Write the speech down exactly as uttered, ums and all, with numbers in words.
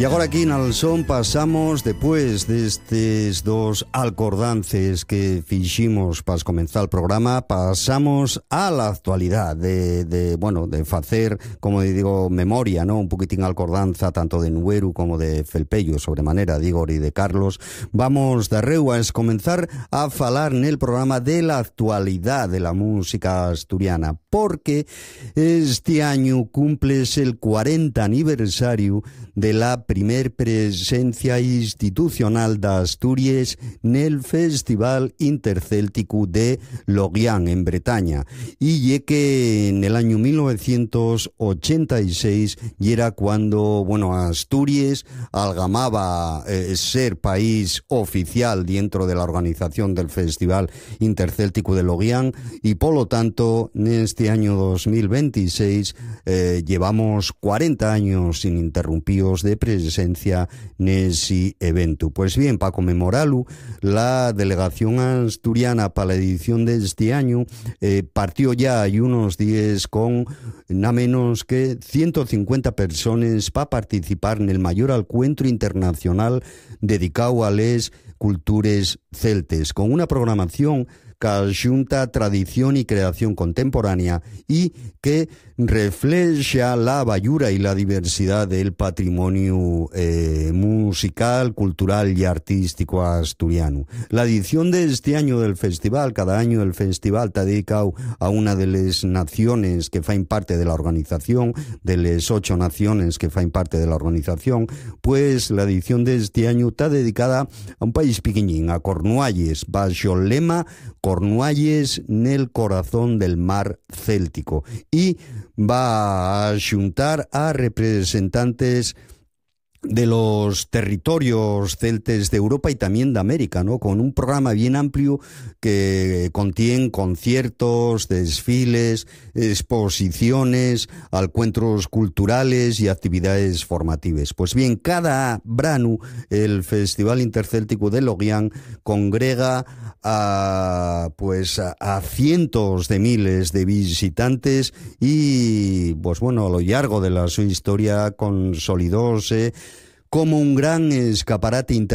E agora aquí na Alsón pasamos, depois destes dos alcordances que fiximos para comenzar o programa, pasamos a la actualidad de, de, bueno, de facer, como digo, memoria, ¿no? Un poquitín alcordanza tanto de Nueru como de Felpello, sobremanera de Igor e de Carlos. Vamos de reu a comenzar a falar nel programa de la actualidad de la música asturiana, porque este año cumples el cuarenta aniversario de la primer presencia institucional de Asturias nel Festival Intercéltico de Lorient, en Bretaña. Y ye que en el año mil novecientos ochenta y seis y era cuando, bueno, Asturias algamaba eh, ser país oficial dentro de la organización del Festival Intercéltico de Lorient, y por lo tanto, en este año dos mil veintiséis eh, llevamos cuarenta años ininterrumpidos de presencia en ese evento. Pues bien, para conmemorarlo, la delegación asturiana para la edición de este año eh, partió ya hay unos días con nada menos que ciento cincuenta personas para participar en el mayor encuentro internacional dedicado a las culturas celtes, con una programación que ajunta tradición y creación contemporánea y que refleja la bellura y la diversidad del patrimonio eh, musical, cultural y artístico asturiano. La edición de este año del festival, cada año el festival está dedicado a una de las naciones que faen parte de la organización, de las ocho naciones que faen parte de la organización, pues la edición de este año está dedicada a un país pequeñín, a Cornualles, bajo el lema Cornualles nel corazón del mar céltico, y va a juntar a representantes de los territorios celtes de Europa y también de América, ¿no? Con un programa bien amplio que contiene conciertos, desfiles, exposiciones, encuentros culturales y actividades formativas. Pues bien, cada verano el Festival Intercéltico de Lorient congrega a, pues, a, a cientos de miles de visitantes y, pues bueno, a lo largo de la su historia consolidóse como un gran escaparate internacional